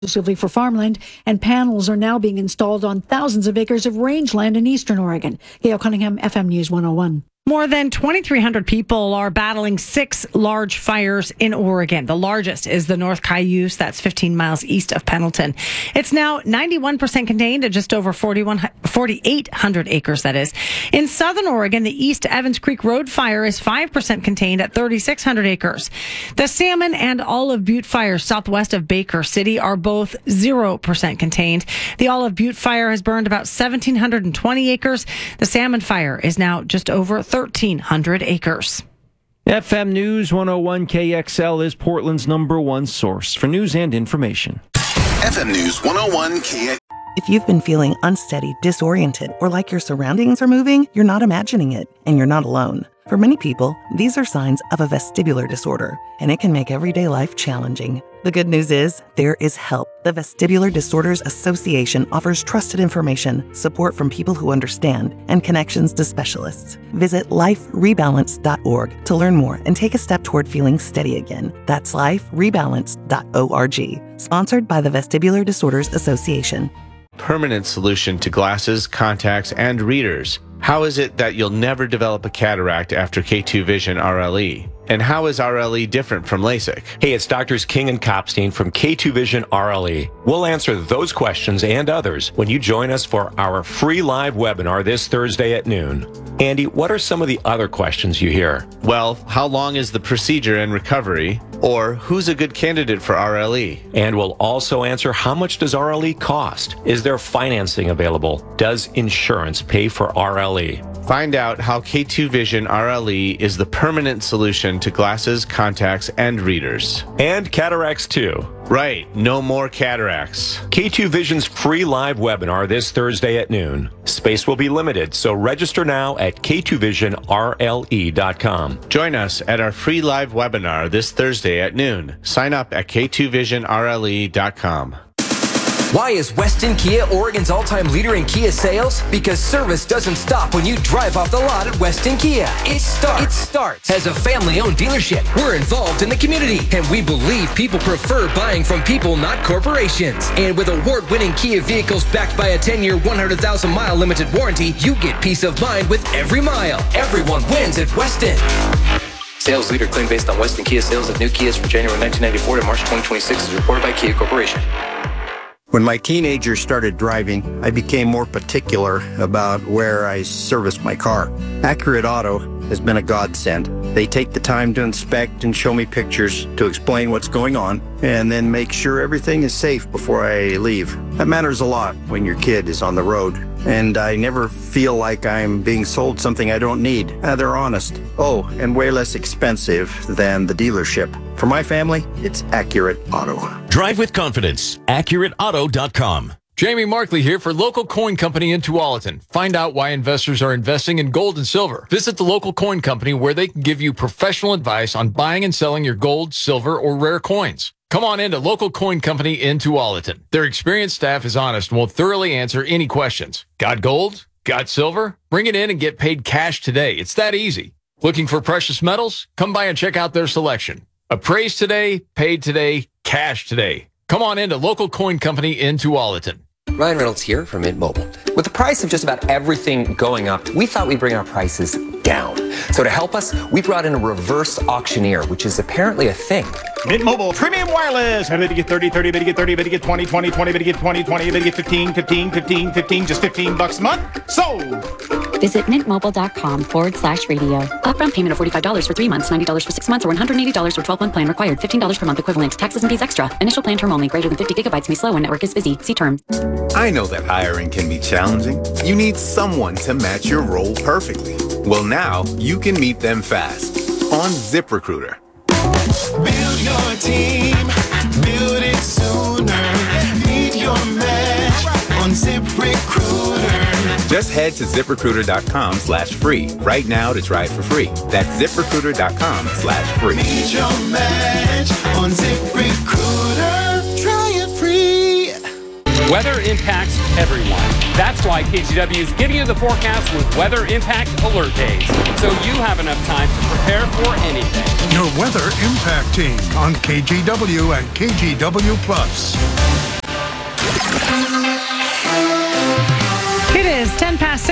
exclusively for farmland, and panels are now being installed on thousands of acres of rangeland in eastern Oregon. Gail Cunningham, FM News 101. More than 2,300 people are battling 6 large fires in Oregon. The largest is the North Cayuse, that's 15 miles east of Pendleton. It's now 91% contained at just over 4,800 acres, that is. In southern Oregon, the East Evans Creek Road fire is 5% contained at 3,600 acres. The Salmon and Olive Butte fires southwest of Baker City are both 0% contained. The Olive Butte fire has burned about 1,720 acres. The Salmon fire is now just over 1,300 acres. FM News 101 KXL is Portland's #1 source for news and information. FM News 101 KXL. If you've been feeling unsteady, disoriented, or like your surroundings are moving, you're not imagining it, and you're not alone. For many people, these are signs of a vestibular disorder, and it can make everyday life challenging. The good news is, there is help. The Vestibular Disorders Association offers trusted information, support from people who understand, and connections to specialists. Visit liferebalance.org to learn more and take a step toward feeling steady again. That's liferebalance.org. Sponsored by the Vestibular Disorders Association. Permanent solution to glasses, contacts, and readers. How is it that you'll never develop a cataract after K2 Vision RLE? And how is RLE different from LASIK? Hey, it's Doctors King and Kopstein from K2 Vision RLE. We'll answer those questions and others when you join us for our free live webinar this Thursday at noon. Andy, what are some of the other questions you hear? Well, how long is the procedure and recovery? Or who's a good candidate for RLE? And we'll also answer, how much does RLE cost? Is there financing available? Does insurance pay for RLE? Find out how K2 Vision RLE is the permanent solution to glasses, contacts, and readers. And cataracts too. Right, no more cataracts. K2 Vision's free live webinar this Thursday at noon. Space will be limited, so register now at k2visionrle.com. Join us at our free live webinar this Thursday at noon. Sign up at k2visionrle.com. Why is Weston Kia Oregon's all-time leader in Kia sales? Because service doesn't stop when you drive off the lot at Weston Kia. It starts as a family-owned dealership. We're involved in the community, and we believe people prefer buying from people, not corporations. And with award-winning Kia vehicles backed by a 10-year, 100,000-mile limited warranty, you get peace of mind with every mile. Everyone wins at Weston. Sales leader claim based on Weston Kia sales of new Kias from January 1994 to March 2026 is reported by Kia Corporation. When my teenagers started driving, I became more particular about where I serviced my car. Accurate Auto has been a godsend. They take the time to inspect and show me pictures to explain what's going on, and then make sure everything is safe before I leave. That matters a lot when your kid is on the road, and I never feel like I'm being sold something I don't need. They're honest. Oh, and way less expensive than the dealership. For my family, it's Accurate Auto. Drive with confidence. AccurateAuto.com. Jamie Markley here for Local Coin Company in Tualatin. Find out why investors are investing in gold and silver. Visit the local coin company where they can give you professional advice on buying and selling your gold, silver, or rare coins. Come on in to Local Coin Company in Tualatin. Their experienced staff is honest and will thoroughly answer any questions. Got gold? Got silver? Bring it in and get paid cash today. It's that easy. Looking for precious metals? Come by and check out their selection. Appraised today, paid today, cash today. Come on in to Local Coin Company in Tualatin. Ryan Reynolds here from Mint Mobile. With the price of just about everything going up, we thought we'd bring our prices down. So to help us, we brought in a reverse auctioneer, which is apparently a thing. Mint Mobile Premium Wireless. I bet you get 30, 30, bet you get 30, bet you get 20, 20, 20, bet you get 20, 20, bet you get 15, 15, 15, 15, just $15 a month. Sold! Visit mintmobile.com/radio. Upfront payment of $45 for 3 months, $90 for 6 months, or $180 for 12-month plan required. $15 per month equivalent. Taxes and fees extra. Initial plan term only. Greater than 50 gigabytes may slow when network is busy. See terms. I know that hiring can be challenging. You need someone to match your role perfectly. Well, now you can meet them fast on ZipRecruiter. Build your team. Build it sooner. Meet your match on ZipRecruiter. Just head to ZipRecruiter.com/free right now to try it for free. That's ZipRecruiter.com/free. Meet your match on ZipRecruiter. Try it free. Weather impacts everyone. That's why KGW is giving you the forecast with Weather Impact Alert Days, so you have enough time to prepare for anything. Your Weather Impact Team on KGW and KGW Plus.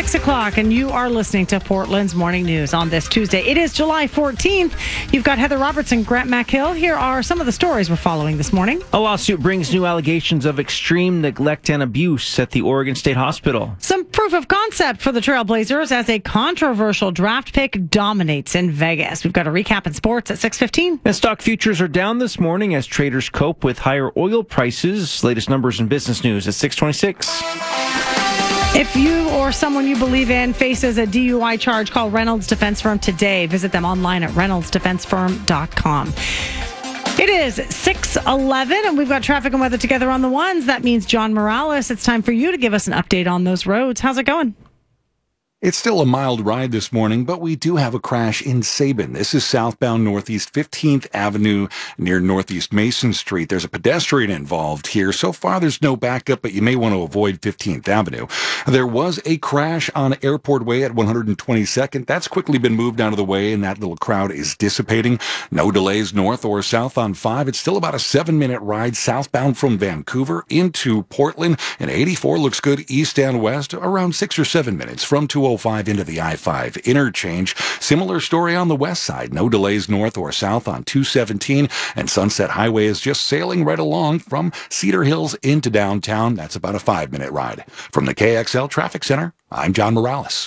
6 o'clock, and you are listening to Portland's Morning News on this Tuesday. It is July 14th. You've got Heather Robertson, Grant McHill. Here are some of the stories we're following this morning. A lawsuit brings new allegations of extreme neglect and abuse at the Oregon State Hospital. Some proof of concept for the Trailblazers as a controversial draft pick dominates in Vegas. We've got a recap in sports at 6:15. And stock futures are down this morning as traders cope with higher oil prices. Latest numbers in business news at 6:26. If you or someone you believe in faces a DUI charge, call Reynolds Defense Firm today. Visit them online at reynoldsdefensefirm.com. It is 6:11, and we've got traffic and weather together on the ones. That means John Morales. It's time for you to give us an update on those roads. How's it going? It's still a mild ride this morning, but we do have a crash in Sabin. This is southbound Northeast 15th Avenue near Northeast Mason Street. There's a pedestrian involved here. So far, there's no backup, but you may want to avoid 15th Avenue. There was a crash on Airport Way at 122nd. That's quickly been moved out of the way, and that little crowd is dissipating. No delays north or south on 5. It's still about a 7-minute ride southbound from Vancouver into Portland, and 84 looks good east and west, around 6 or 7 minutes from 205 into the I-5 interchange. Similar story on the west side. No delays north or south on 217, and Sunset Highway is just sailing right along from Cedar Hills into downtown. That's about a 5-minute ride. From the KXL Traffic Center, I'm John Morales.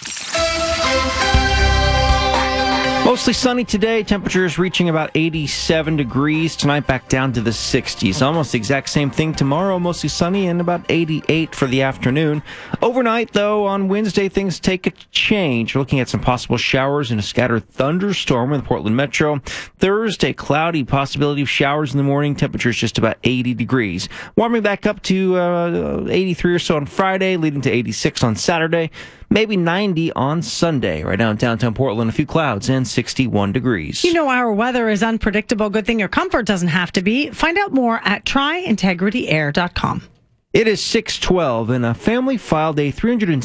Mostly sunny today. Temperatures reaching about 87 degrees. Tonight back down to the 60s. Almost the exact same thing tomorrow. Mostly sunny and about 88 for the afternoon. Overnight, though, on Wednesday, things take a change. We're looking at some possible showers and a scattered thunderstorm in the Portland metro. Thursday, cloudy, possibility of showers in the morning. Temperatures just about 80 degrees. Warming back up to 83 or so on Friday, leading to 86 on Saturday. Maybe 90 on Sunday. Right now in downtown Portland, a few clouds and 61 degrees. You know our weather is unpredictable. Good thing your comfort doesn't have to be. Find out more at tryintegrityair.com. It is 6:12, and a family filed a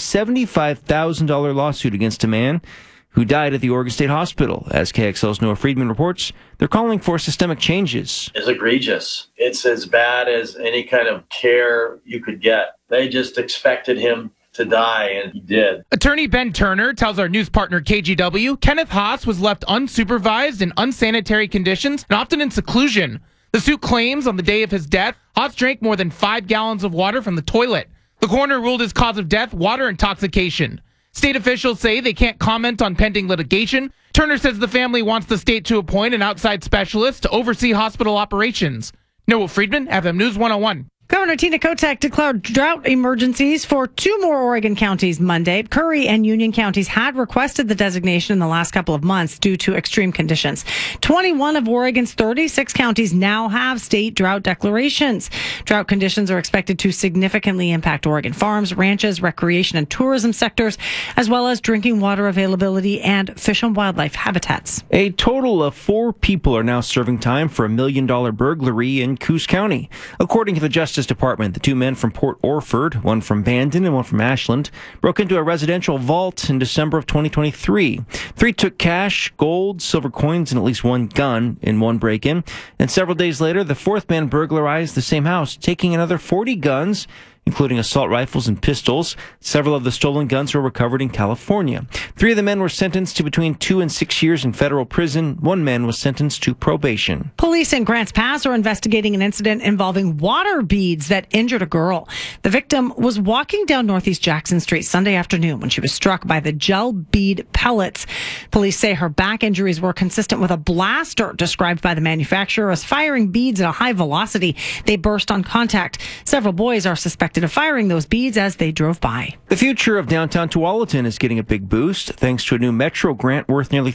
$375,000 lawsuit against a man who died at the Oregon State Hospital. As KXL's Noah Friedman reports, they're calling for systemic changes. It's egregious. It's as bad as any kind of care you could get. They just expected him to die, and he did. Attorney Ben Turner tells our news partner KGW Kenneth Haas was left unsupervised in unsanitary conditions and often in seclusion. The suit claims on the day of his death, Haas drank more than 5 gallons of water from the toilet. The coroner ruled his cause of death water intoxication. State officials say they can't comment on pending litigation. Turner says the family wants the state to appoint an outside specialist to oversee hospital operations. Noah Friedman, FM News 101. Governor Tina Kotek declared drought emergencies for 2 more Oregon counties Monday. Curry and Union counties had requested the designation in the last couple of months due to extreme conditions. 21 of Oregon's 36 counties now have state drought declarations. Drought conditions are expected to significantly impact Oregon farms, ranches, recreation and tourism sectors, as well as drinking water availability and fish and wildlife habitats. A total of 4 people are now serving time for a $1 million burglary in Coos County. According to the Justice Department, the 2 men from Port Orford, one from Bandon and one from Ashland, broke into a residential vault in December of 2023. 3 took cash, gold, silver coins, and at least 1 gun in one break-in. And several days later, the 4th man burglarized the same house, taking another 40 guns, including assault rifles and pistols. Several of the stolen guns were recovered in California. 3 of the men were sentenced to between 2 and 6 years in federal prison. 1 man was sentenced to probation. Police in Grants Pass are investigating an incident involving water beads that injured a girl. The victim was walking down Northeast Jackson Street Sunday afternoon when she was struck by the gel bead pellets. Police say her back injuries were consistent with a blaster described by the manufacturer as firing beads at a high velocity. They burst on contact. Several boys are suspected of firing those beads as they drove by. The future of downtown Tualatin is getting a big boost thanks to a new Metro grant worth nearly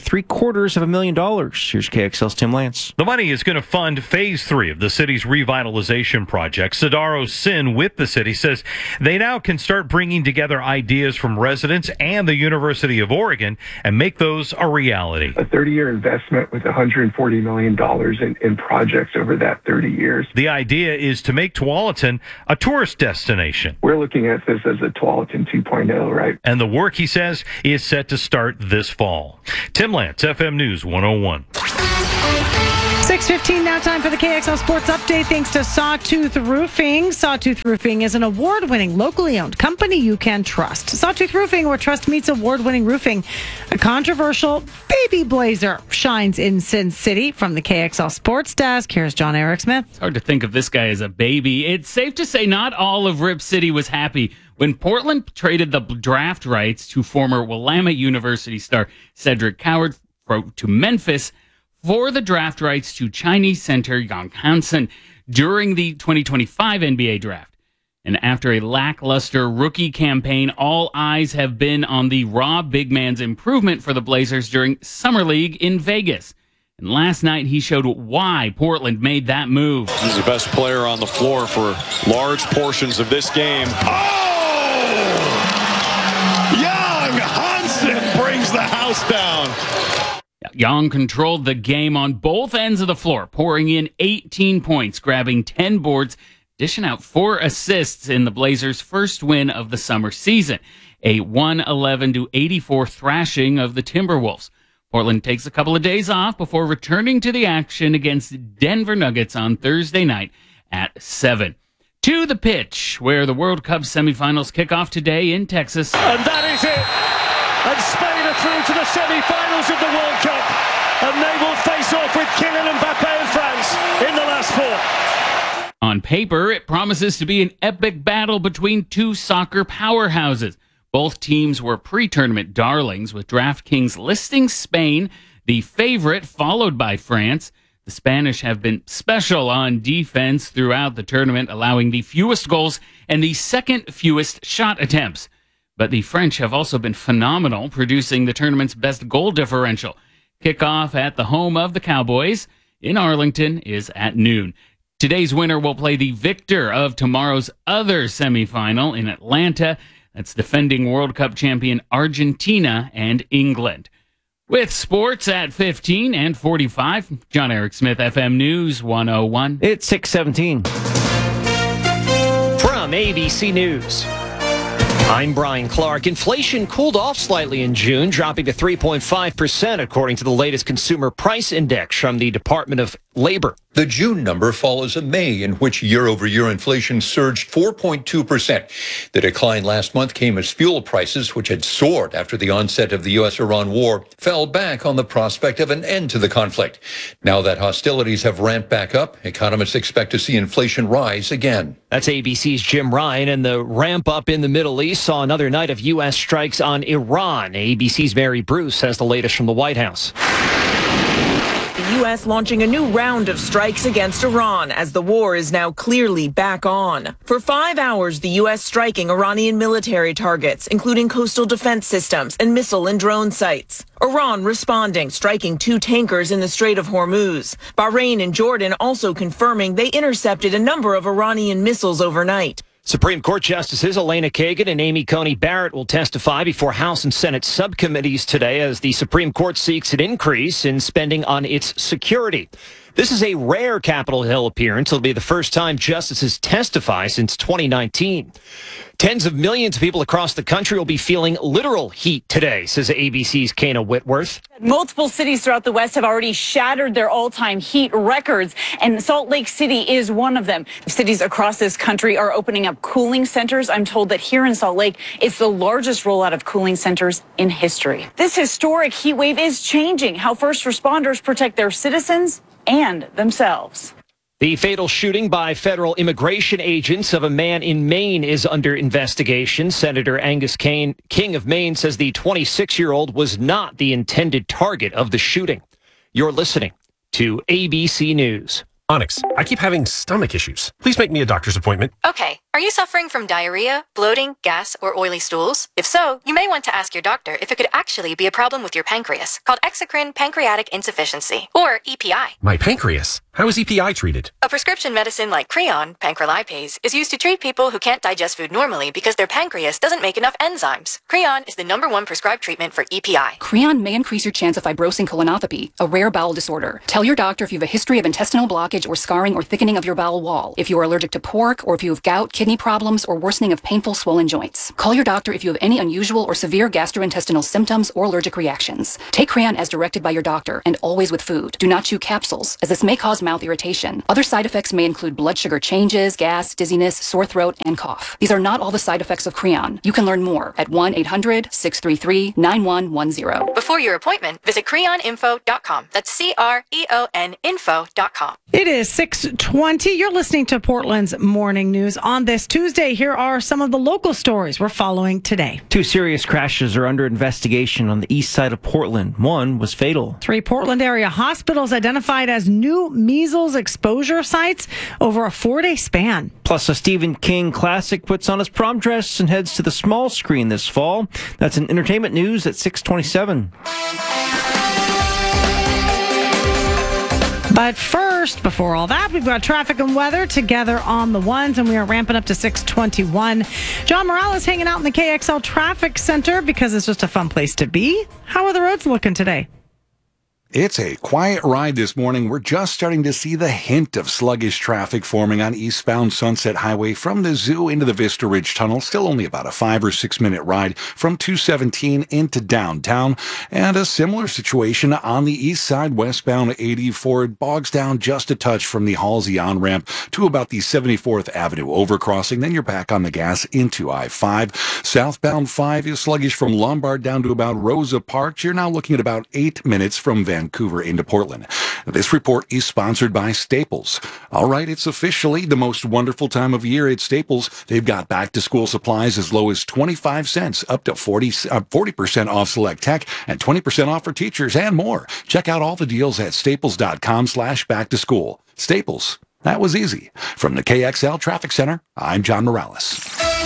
$750,000. Here's KXL's Tim Lance. The money is going to fund Phase 3 of the city's revitalization project. Sidaro Sin with the city says they now can start bringing together ideas from residents and the University of Oregon and make those a reality. A 30-year investment with $140 million in projects over that 30 years. The idea is to make Tualatin a tourist destination. We're looking at this as a Tualatin 2.0, right? And the work, he says, is set to start this fall. Tim Lance, FM News 101. 6:15 now, time for the KXL Sports Update. Thanks to Sawtooth Roofing. Sawtooth Roofing is an award-winning, locally owned company you can trust. Sawtooth Roofing, where trust meets award-winning roofing. A controversial baby blazer shines in Sin City. From the KXL Sports Desk, here's John Eric Smith. It's hard to think of this guy as a baby. It's safe to say not all of Rip City was happy when Portland traded the draft rights to former Willamette University star Cedric Coward to Memphis for the draft rights to Chinese center Yang Hansen during the 2025 NBA draft. And after a lackluster rookie campaign, all eyes have been on the raw big man's improvement for the Blazers during Summer League in Vegas. And last night he showed why Portland made that move. He's the best player on the floor for large portions of this game. Oh! Yang Hansen brings the house down. Yang controlled the game on both ends of the floor, pouring in 18 points, grabbing 10 boards, dishing out 4 assists in the Blazers' first win of the summer season, a 111-84 thrashing of the Timberwolves. Portland takes a couple of days off before returning to the action against Denver Nuggets on Thursday night at 7. To the pitch, where the World Cup semifinals kick off today in Texas. And that is it. And Spain are through to the semi-finals of the World Cup. And they will face off with Kylian Mbappe and France in the last 4. On paper, it promises to be an epic battle between two soccer powerhouses. Both teams were pre-tournament darlings, with DraftKings listing Spain the favorite, followed by France. The Spanish have been special on defense throughout the tournament, allowing the fewest goals and the second fewest shot attempts. But the French have also been phenomenal, producing the tournament's best goal differential. Kickoff at the home of the Cowboys in Arlington is at noon. Today's winner will play the victor of tomorrow's other semifinal in Atlanta. That's defending World Cup champion Argentina and England. With sports at 15 and 45, John Eric Smith, FM News 101. It's 6:17. From ABC News, I'm Brian Clark. Inflation cooled off slightly in June, dropping to 3.5%, according to the latest Consumer Price Index from the Department of Labor. The June number follows a May in which year-over-year inflation surged 4.2%. The decline last month came as fuel prices, which had soared after the onset of the U.S.-Iran war, fell back on the prospect of an end to the conflict. Now that hostilities have ramped back up, economists expect to see inflation rise again. That's ABC's Jim Ryan, and the ramp up in the Middle East saw another night of U.S. strikes on Iran. ABC's Mary Bruce has the latest from the White House. The U.S. launching a new round of strikes against Iran as the war is now clearly back on. For 5 hours, the U.S. striking Iranian military targets, including coastal defense systems and missile and drone sites. Iran responding, striking 2 tankers in the Strait of Hormuz. Bahrain and Jordan also confirming they intercepted a number of Iranian missiles overnight. Supreme Court Justices Elena Kagan and Amy Coney Barrett will testify before House and Senate subcommittees today as the Supreme Court seeks an increase in spending on its security. This is a rare Capitol Hill appearance. It'll be the first time justices testify since 2019. Tens of millions of people across the country will be feeling literal heat today, says ABC's Kana Whitworth. Multiple cities throughout the West have already shattered their all-time heat records, and Salt Lake City is one of them. Cities across this country are opening up cooling centers. I'm told that here in Salt Lake, it's the largest rollout of cooling centers in history. This historic heat wave is changing how first responders protect their citizens and themselves. The fatal shooting by federal immigration agents of a man in Maine is under investigation. Senator Angus King of Maine says the 26-year-old was not the intended target of the shooting. You're listening to ABC News. Onyx, I keep having stomach issues. Please make me a doctor's appointment. Okay. Are you suffering from diarrhea, bloating, gas, or oily stools? If so, you may want to ask your doctor if it could actually be a problem with your pancreas, called exocrine pancreatic insufficiency, or EPI. My pancreas? How is EPI treated? A prescription medicine like Creon, pancrelipase, is used to treat people who can't digest food normally because their pancreas doesn't make enough enzymes. Creon is the #1 prescribed treatment for EPI. Creon may increase your chance of fibrosing colonopathy, a rare bowel disorder. Tell your doctor if you have a history of intestinal blockage or scarring or thickening of your bowel wall, if you are allergic to pork, or if you have gout, kidney kidney problems, or worsening of painful swollen joints. Call your doctor if you have any unusual or severe gastrointestinal symptoms or allergic reactions. Take Creon as directed by your doctor and always with food. Do not chew capsules, as this may cause mouth irritation. Other side effects may include blood sugar changes, gas, dizziness, sore throat, and cough. These are not all the side effects of Creon. You can learn more at 1-800-633-9110. Before your appointment, visit creoninfo.com. That's CREON info.com. It is 6:20. You're listening to Portland's Morning News. On this Tuesday, here are some of the local stories we're following today. 2 serious crashes are under investigation on the east side of Portland. One was fatal. 3 Portland area hospitals identified as new measles exposure sites over a 4-day span. Plus, a Stephen King classic puts on his prom dress and heads to the small screen this fall. That's in entertainment news at 6:27. But first, before all that, we've got traffic and weather together on the ones, and we are ramping up to 6:21. John Morales hanging out in the KXL Traffic Center because it's just a fun place to be. How are the roads looking today? It's a quiet ride this morning. We're just starting to see the hint of sluggish traffic forming on eastbound Sunset Highway from the zoo into the Vista Ridge Tunnel. Still only about a 5 or 6 minute ride from 217 into downtown. And a similar situation on the east side, westbound 84. It bogs down just a touch from the Halsey on-ramp to about the 74th Avenue overcrossing. Then you're back on the gas into I-5. Southbound 5 is sluggish from Lombard down to about Rosa Parks. You're now looking at about 8 minutes from Vancouver into Portland. This report is sponsored by Staples. All right, it's officially the most wonderful time of year at Staples. They've got back-to-school supplies as low as 25 cents, up to 40% off select tech, and 20% off for teachers and more. Check out all the deals at staples.com/back-to-school. Staples, that was easy. From the KXL Traffic Center, I'm John Morales.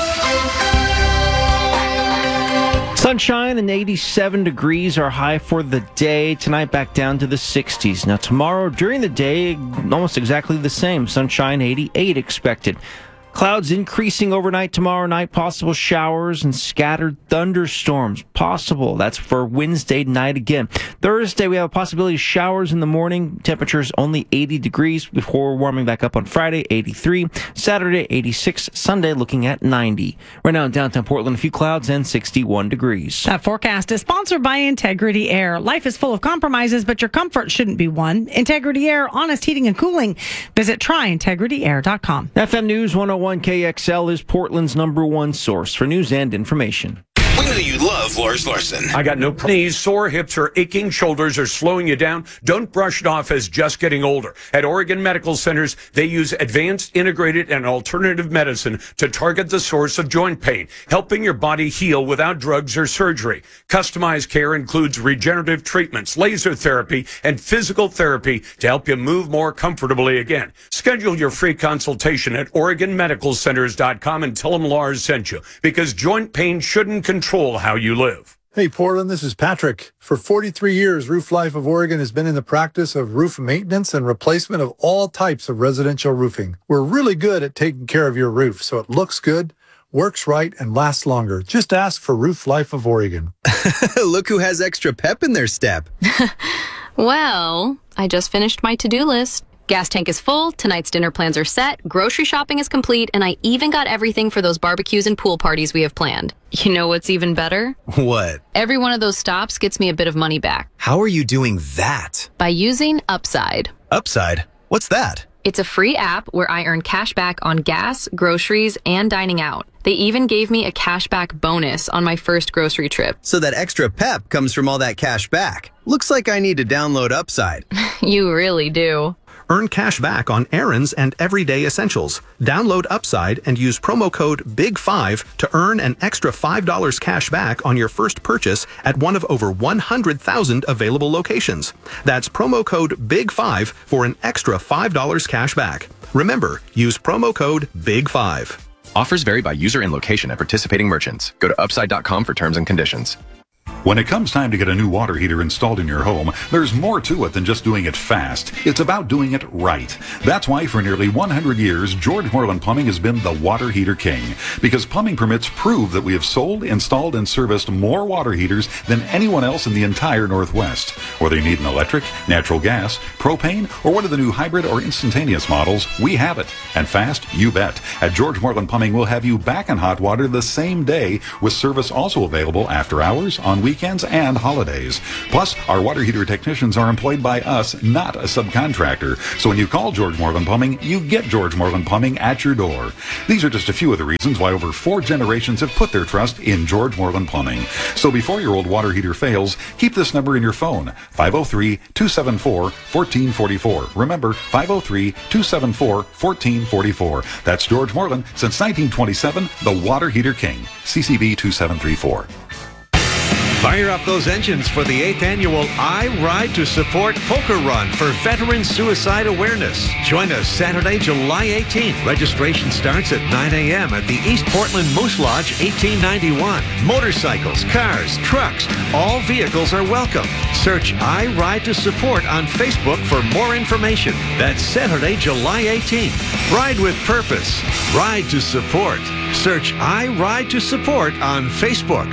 Sunshine and 87 degrees are high for the day. Tonight back down to the 60s. Now tomorrow during the day, almost exactly the same. Sunshine, 88 expected. Clouds increasing overnight tomorrow night. Possible showers and scattered thunderstorms. Possible. That's for Wednesday night again. Thursday, we have a possibility of showers in the morning. Temperatures only 80 degrees before warming back up on Friday, 83. Saturday, 86. Sunday, looking at 90. Right now in downtown Portland, a few clouds and 61 degrees. That forecast is sponsored by Integrity Air. Life is full of compromises, but your comfort shouldn't be one. Integrity Air, honest heating and cooling. Visit tryintegrityair.com. FM News 101 KXL is Portland's #1 source for news and information. We know you love Lars Larson. I got no knees, sore hips, or aching shoulders are slowing you down. Don't brush it off as just getting older. At Oregon Medical Centers, they use advanced, integrated, and alternative medicine to target the source of joint pain, helping your body heal without drugs or surgery. Customized care includes regenerative treatments, laser therapy, and physical therapy to help you move more comfortably again. Schedule your free consultation at OregonMedicalCenters.com and tell them Lars sent you, because joint pain shouldn't control how you live. Hey, Portland, this is Patrick. For 43 years, Roof Life of Oregon has been in the practice of roof maintenance and replacement of all types of residential roofing. We're really good at taking care of your roof so it looks good, works right, and lasts longer. Just ask for Roof Life of Oregon. Look who has extra pep in their step. Well, I just finished my to-do list. Gas tank is full, tonight's dinner plans are set, grocery shopping is complete, and I even got everything for those barbecues and pool parties we have planned. You know what's even better? What? Every one of those stops gets me a bit of money back. How are you doing that? By using Upside. Upside? What's that? It's a free app where I earn cash back on gas, groceries, and dining out. They even gave me a cashback bonus on my first grocery trip. So that extra pep comes from all that cash back. Looks like I need to download Upside. You really do. Earn cash back on errands and everyday essentials. Download Upside and use promo code BIG5 to earn an extra $5 cash back on your first purchase at one of over 100,000 available locations. That's promo code BIG5 for an extra $5 cash back. Remember, use promo code BIG5. Offers vary by user and location at participating merchants. Go to upside.com for terms and conditions. When it comes time to get a new water heater installed in your home, there's more to it than just doing it fast. It's about doing it right. That's why for nearly 100 years, George Moreland Plumbing has been the water heater king. Because plumbing permits prove that we have sold, installed, and serviced more water heaters than anyone else in the entire Northwest. Whether you need an electric, natural gas, propane, or one of the new hybrid or instantaneous models, we have it. And fast, you bet. At George Moreland Plumbing, we'll have you back in hot water the same day, with service also available after hours, on weekends, and holidays. Plus, our water heater technicians are employed by us, not a subcontractor. So when you call George Moreland Plumbing, you get George Moreland Plumbing at your door. These are just a few of the reasons why over 4 generations have put their trust in George Moreland Plumbing. So before your old water heater fails, keep this number in your phone, 503-274-1444. Remember, 503-274-1444. That's George Moreland, since 1927, the water heater king. CCB 2734. Fire up those engines for the 8th annual I Ride to Support Poker Run for Veteran Suicide Awareness. Join us Saturday, July 18th. Registration starts at 9 a.m. at the East Portland Moose Lodge, 1891. Motorcycles, cars, trucks, all vehicles are welcome. Search I Ride to Support on Facebook for more information. That's Saturday, July 18th. Ride with purpose. Ride to Support. Search I Ride to Support on Facebook.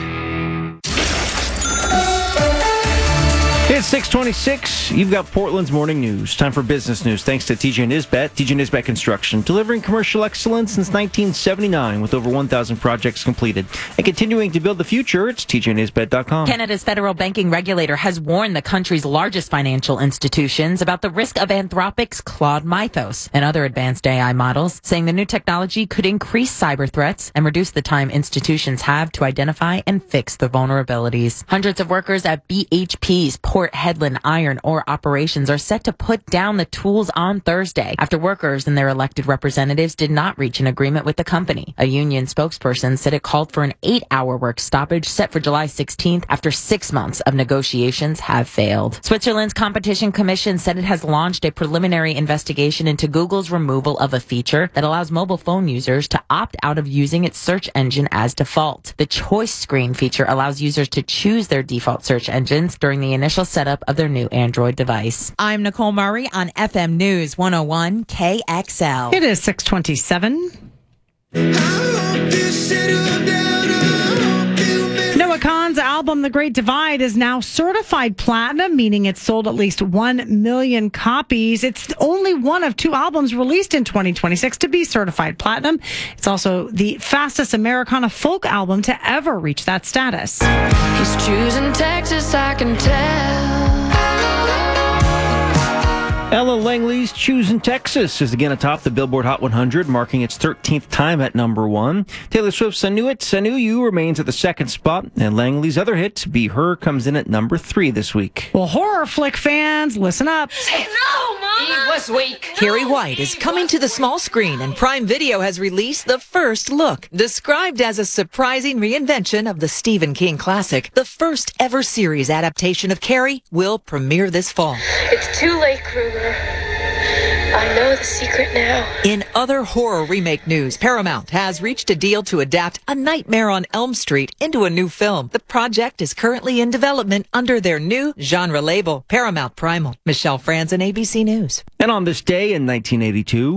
It's 6:26. You've got Portland's morning news. Time for business news. Thanks to TJ Nisbet. TJ Nisbet Construction, delivering commercial excellence since 1979 with over 1,000 projects completed. And continuing to build the future, it's tjnisbet.com. Canada's federal banking regulator has warned the country's largest financial institutions about the risk of Anthropic's Claude Mythos and other advanced AI models, saying the new technology could increase cyber threats and reduce the time institutions have to identify and fix the vulnerabilities. Hundreds of workers at BHP's Port Hedland iron ore operations are set to put down the tools on Thursday after workers and their elected representatives did not reach an agreement with the company. A union spokesperson said it called for an 8-hour work stoppage set for July 16th after 6 months of negotiations have failed. Switzerland's Competition Commission said it has launched a preliminary investigation into Google's removal of a feature that allows mobile phone users to opt out of using its search engine as default. The choice screen feature allows users to choose their default search engines during the initial setup of their new Android device. I'm Nicole Murray on FM News 101 KXL. It is 6:27. Noah Kahan's album, The Great Divide, is now certified platinum, meaning it's sold at least 1 million copies. It's only one of 2 albums released in 2026 to be certified platinum. It's also the fastest Americana folk album to ever reach that status. He's choosing Texas, I can tell. Ella Langley's Choosing Texas is again atop the Billboard Hot 100, marking its 13th time at number 1. Taylor Swift's I Knew It, I Knew You remains at the 2nd spot, and Langley's other hit, Be Her, comes in at number 3 this week. Well, horror flick fans, listen up. No, Mama! He was weak. Carrie White is coming to the small screen, and Prime Video has released the first look. Described as a surprising reinvention of the Stephen King classic, the first ever series adaptation of Carrie will premiere this fall. It's too late, Kruger. I know the secret now. In other horror remake news, Paramount has reached a deal to adapt A Nightmare on Elm Street into a new film. The project is currently in development under their new genre label, Paramount Primal. Michelle Franzen, ABC News. And on this day in 1982...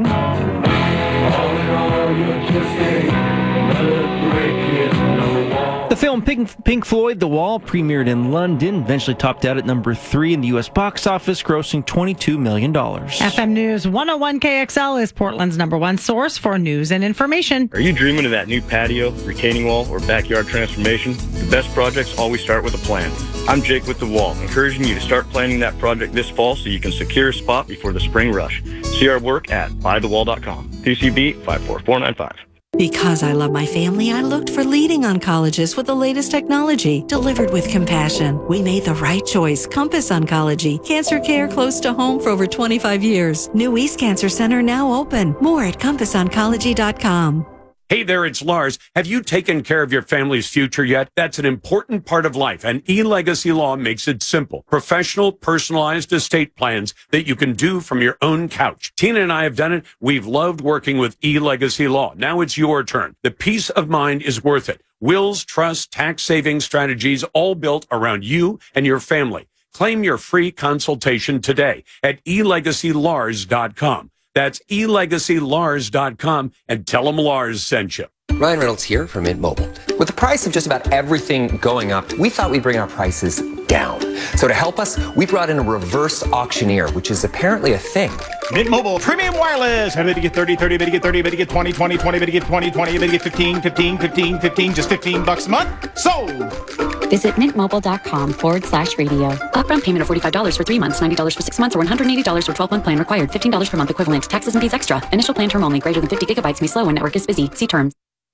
the film Pink Floyd, The Wall, premiered in London, eventually topped out at number 3 in the U.S. box office, grossing $22 million. FM News 101 KXL is Portland's number 1 source for news and information. Are you dreaming of that new patio, retaining wall, or backyard transformation? The best projects always start with a plan. I'm Jake with The Wall, encouraging you to start planning that project this fall so you can secure a spot before the spring rush. See our work at buythewall.com. PCB 54495. Because I love my family, I looked for leading oncologists with the latest technology, delivered with compassion. We made the right choice. Compass Oncology. Cancer care close to home for over 25 years. New East Cancer Center now open. More at CompassOncology.com. Hey there, it's Lars. Have you taken care of your family's future yet? That's an important part of life, and eLegacy Law makes it simple. Professional, personalized estate plans that you can do from your own couch. Tina and I have done it. We've loved working with eLegacy Law. Now it's your turn. The peace of mind is worth it. Wills, trusts, tax-saving strategies, all built around you and your family. Claim your free consultation today at elegacylars.com. That's elegacylars.com, and tell them Lars sent you. Ryan Reynolds here from Mint Mobile. With the price of just about everything going up, we thought we'd bring our prices down. So to help us, we brought in a reverse auctioneer, which is apparently a thing. Mint Mobile Premium Wireless. How to get 30, 30, to get 30, to get 20, 20, 20, to get 20, 20, to get 15, 15, 15, 15, just $15 a month. Sold! Visit mintmobile.com/radio. Upfront payment of $45 for 3 months, $90 for 6 months, or $180 for 12-month plan required. $15 per month equivalent. Taxes and fees extra. Initial plan term only. Greater than 50 gigabytes may slow when network is busy. See terms.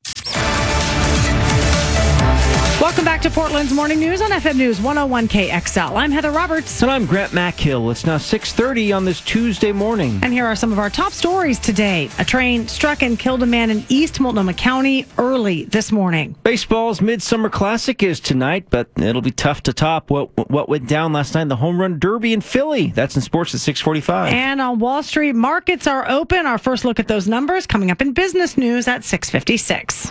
Welcome back to Portland's Morning News on FM News 101 KXL. I'm Heather Roberts. And I'm Grant Mackhill. It's now 6:30 on this Tuesday morning. And here are some of our top stories today. A train struck and killed a man in East Multnomah County early this morning. Baseball's Midsummer Classic is tonight, but it'll be tough to top what went down last night in the Home Run Derby in Philly. That's in sports at 6:45. And on Wall Street, markets are open. Our first look at those numbers coming up in business news at 6:56.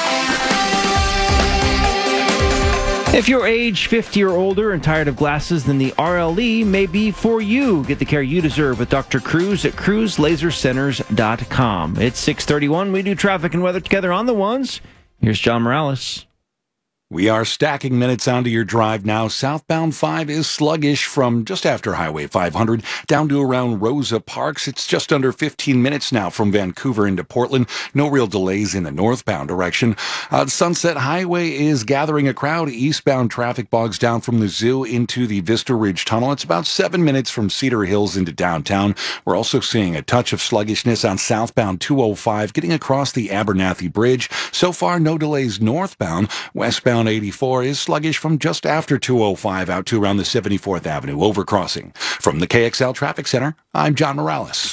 If you're age 50 or older and tired of glasses, then the RLE may be for you. Get the care you deserve with Dr. Cruz at cruzlasercenters.com. It's 6:31. We do traffic and weather together on the ones. Here's John Morales. We are stacking minutes onto your drive now. Southbound 5 is sluggish from just after Highway 500 down to around Rosa Parks. It's just under 15 minutes now from Vancouver into Portland. No real delays in the northbound direction. Sunset Highway is gathering a crowd. Eastbound traffic bogs down from the zoo into the Vista Ridge Tunnel. It's about 7 minutes from Cedar Hills into downtown. We're also seeing a touch of sluggishness on southbound 205 getting across the Abernathy Bridge. So far, no delays northbound. Westbound 84 is sluggish from just after 205 out to around the 74th Avenue overcrossing. From the KXL Traffic Center, I'm John Morales.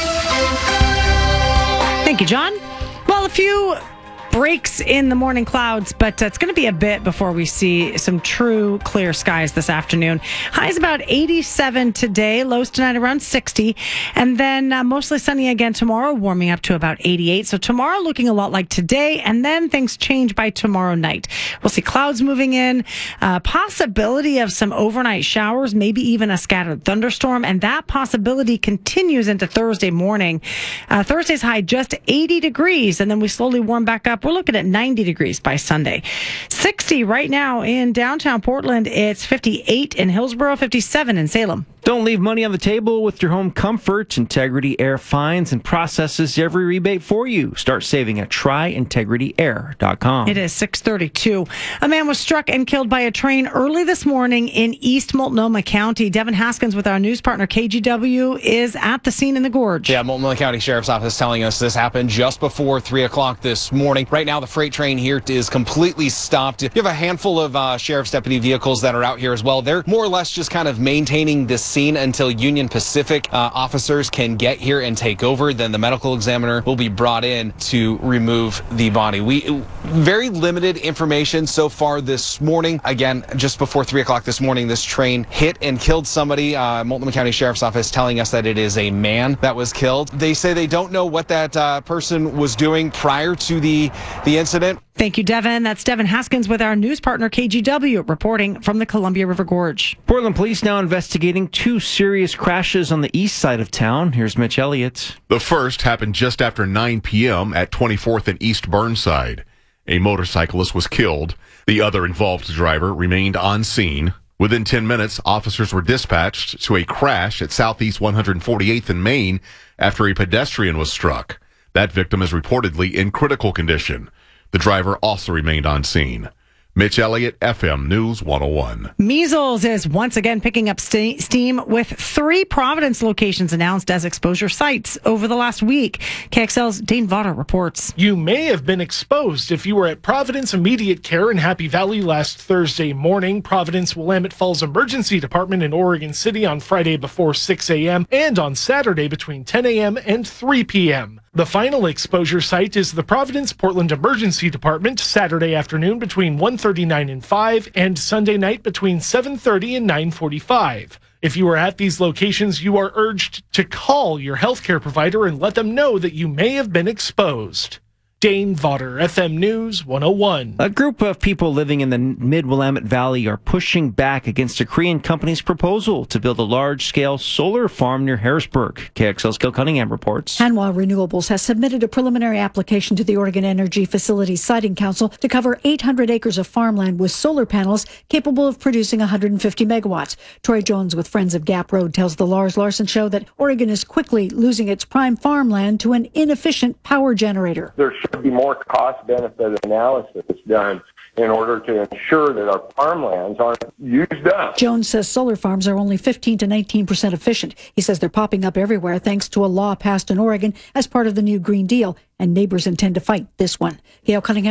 Thank you, John. Well, a few breaks in the morning clouds, but it's going to be a bit before we see some true clear skies this afternoon. Highs about 87 today, lows tonight around 60, and then mostly sunny again tomorrow, warming up to about 88. So tomorrow looking a lot like today, and then things change by tomorrow night. We'll see clouds moving in, possibility of some overnight showers, maybe even a scattered thunderstorm, and that possibility continues into Thursday morning. Thursday's high just 80 degrees, and then we slowly warm back up. We're looking at 90 degrees by Sunday. 60 right now in downtown Portland. It's 58 in Hillsborough, 57 in Salem. Don't leave money on the table with your home comfort. Integrity Air finds and processes every rebate for you. Start saving at tryintegrityair.com. It is 6:32. A man was struck and killed by a train early this morning in East Multnomah County. Devin Haskins with our news partner KGW is at the scene in the Gorge. Yeah, Multnomah County Sheriff's Office telling us this happened just before 3 o'clock this morning. Right now, the freight train here is completely stopped. You have a handful of sheriff's deputy vehicles that are out here as well. They're more or less just kind of maintaining this scene until Union Pacific officers can get here and take over. Then the medical examiner will be brought in to remove the body. Very limited information so far this morning. Again, just before 3 o'clock this morning, this train hit and killed somebody. Multnomah County Sheriff's Office telling us that it is a man that was killed. They say they don't know what that person was doing prior to the incident. Thank you, Devin. That's Devin Haskins with our news partner KGW reporting from the Columbia River Gorge. Portland police now investigating 2 serious crashes on the east side of town. Here's Mitch Elliott. The first happened just after 9 p.m. at 24th and East Burnside. A motorcyclist was killed. The other involved driver remained on scene. Within 10 minutes, officers were dispatched to a crash at Southeast 148th and Main after a pedestrian was struck. That victim is reportedly in critical condition. The driver also remained on scene. Mitch Elliott, FM News 101. Measles is once again picking up steam with 3 Providence locations announced as exposure sites over the last week. KXL's Dane Vaughter reports. You may have been exposed if you were at Providence Immediate Care in Happy Valley last Thursday morning, Providence Willamette Falls Emergency Department in Oregon City on Friday before 6 a.m., and on Saturday between 10 a.m. and 3 p.m. The final exposure site is the Providence Portland Emergency Department, Saturday afternoon between 1:39 and 5, and Sunday night between 7:30 and 9:45. If you are at these locations, you are urged to call your healthcare provider and let them know that you may have been exposed. Dane Vaughter, FM News 101. A group of people living in the mid-Willamette Valley are pushing back against a Korean company's proposal to build a large-scale solar farm near Harrisburg. KXL's Gil Cunningham reports. Hanwha Renewables has submitted a preliminary application to the Oregon Energy Facilities Siting Council to cover 800 acres of farmland with solar panels capable of producing 150 megawatts. Troy Jones with Friends of Gap Road tells the Lars Larson Show that Oregon is quickly losing its prime farmland to an inefficient power generator. There should be more cost-benefit analysis done in order to ensure that our farmlands aren't used up. Jones says solar farms are only 15 to 19% efficient. He says they're popping up everywhere thanks to a law passed in Oregon as part of the new Green Deal, and neighbors intend to fight this one. Gail Cunningham.